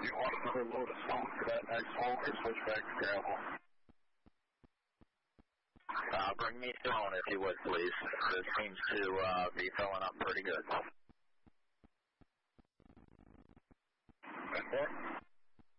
You want another load of salt for that next hole or switch back to gravel? Bring me stone if you would, please. This seems to be filling up pretty good.